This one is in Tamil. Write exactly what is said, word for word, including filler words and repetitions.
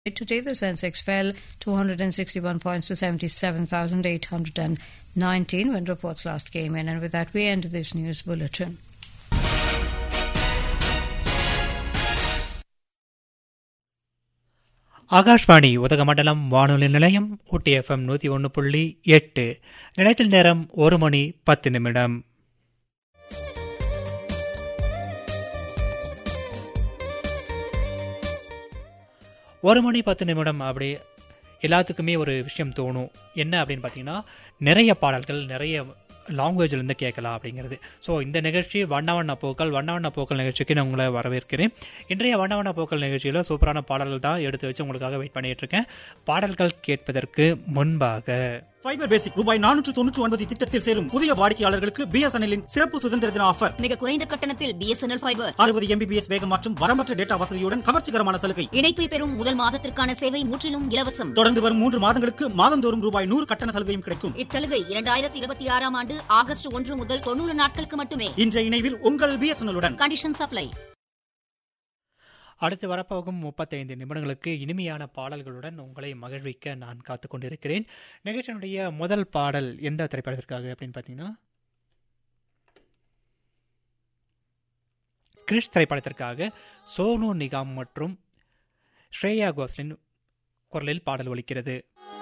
Today, the Sensex fell two hundred sixty-one points to seventy-seven thousand eight hundred nineteen when reports last came in. And with that, we end this news bulletin. Akashvani Udhagamandalam வானொலி நிலையம் ஊட்டி எஃப்எம் நூற்றி ஒன்று புள்ளி எட்டு. நிலையத்தில் நேரம் ஒரு மணி பத்து நிமிடம். ஒரு மணி பத்து நிமிடம் அப்படி எல்லாத்துக்குமே ஒரு விஷயம் தோணும். என்ன அப்படின்னு பார்த்தீங்கன்னா, நிறைய பாடல்கள் நிறைய லாங்குவேஜ்லேருந்து கேட்கலாம் அப்படிங்கிறது. ஸோ இந்த நிகழ்ச்சி வண்ண வண்ண போக்கள் வண்ண வண்ண போக்கள் நிகழ்ச்சிக்கு நான் உங்களை வரவேற்கிறேன். இன்றைய வண்ண வண்ண போக்கள் நிகழ்ச்சியில் சூப்பரான பாடல்கள் தான் எடுத்து வச்சு உங்களுக்காக வெயிட் பண்ணிட்டு இருக்கேன். பாடல்கள் கேட்பதற்கு முன்பாக ஃபைபர் பேசிக் ரூபாய் நானூற்று தொன்னூற்று ஒன்பது திட்டத்தில் சேரும் புதிய வாடிக்கையாளர்களுக்கு பிஎஸ்என்எல்லின் சிறப்பு சுதந்திர தின ஆஃபர். மிக குறைந்த கட்டணத்தில் பிஎஸ்என்எல் ஃபைபர் அறுபது எம்பிபிஎஸ் வேகம் மற்றும் வரம்பற்ற டேட்டா வசதியுடன் கவர்ச்சிகரமான சலுகை. இணைப்பை பெறும் முதல் மாதத்திற்கான சேவை முற்றிலும் இலவசம். தொடர்ந்து வரும் மூன்று மாதங்களுக்கு மாதந்தோறும் ரூபாய் நூறு கட்டண சலுகையும் கிடைக்கும். இச்சலுகை இரண்டாயிரத்தி இருபத்தி ஆறாம் ஆண்டு ஆகஸ்ட் ஒன்று முதல் தொண்ணூறு நாட்களுக்கு மட்டுமே. இன்றைய இணைவில் உங்கள் பிஎஸ்என்எல்லுடன். Condition supply. அடுத்து வரப்போகும் முப்பத்தைந்து நிமிடங்களுக்கு இனிமையான பாடல்களுடன் உங்களை மகிழ்விக்க நான் காத்து கொண்டிருக்கிறேன். நிகழ்ச்சியினுடைய முதல் பாடல் எந்த திரைப்படத்திற்காக அப்படின்னு பார்த்தீங்கன்னா, கிறிஷ் திரைப்படத்திற்காக சோனு நிகாம் மற்றும் ஸ்ரேயா கோஸ்லின் குரலில் பாடல் ஒலிக்கிறது.